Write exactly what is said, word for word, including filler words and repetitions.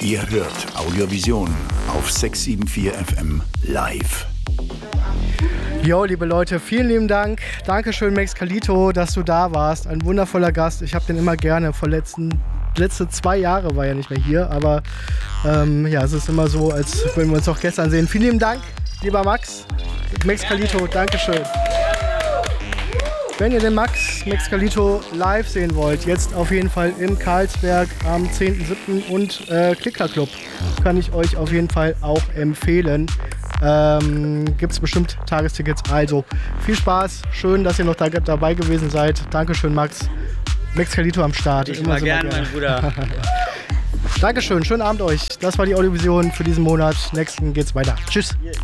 Ihr hört Audiovision auf sechs sieben vier F M live. Jo, liebe Leute, vielen lieben Dank. Dankeschön, Max Kalito, dass du da warst. Ein wundervoller Gast. Ich habe den immer gerne. Vor letzten, letzte zwei Jahre war er nicht mehr hier. Aber ähm, ja, es ist immer so, als würden wir uns auch gestern sehen. Vielen lieben Dank, lieber Max. Max Kalito, Dankeschön. Wenn ihr den Max, Max Kalito live sehen wollt, jetzt auf jeden Fall im Karlsberg am zehnten siebten und äh, Klickler Club kann ich euch auf jeden Fall auch empfehlen. Ähm, Gibt es bestimmt Tagestickets. Also viel Spaß, schön, dass ihr noch da, dabei gewesen seid. Dankeschön, Max. Max Kalito am Start. Ich immer gern, mein Bruder. Dankeschön, schönen Abend euch. Das war die Audiovision für diesen Monat. Nächsten geht's weiter. Tschüss.